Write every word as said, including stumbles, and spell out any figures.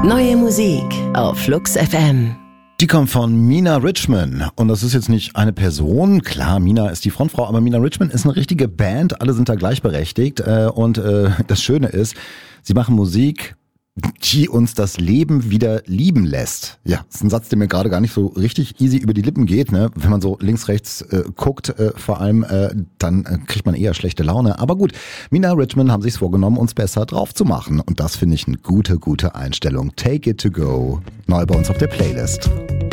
Neue Musik auf Flux F M. Die kommt von Mina Richman und das ist jetzt nicht eine Person, klar, Mina ist die Frontfrau, aber Mina Richman ist eine richtige Band, alle sind da gleichberechtigt und das Schöne ist, sie machen Musik, die uns das Leben wieder lieben lässt. Ja, das ist ein Satz, der mir gerade gar nicht so richtig easy über die Lippen geht, ne? Wenn man so links, rechts äh, guckt, äh, vor allem, äh, dann äh, kriegt man eher schlechte Laune. Aber gut, Mina Richman haben sich's vorgenommen, uns besser drauf zu machen. Und das finde ich eine gute, gute Einstellung. Take it to go. Neu bei uns auf der Playlist.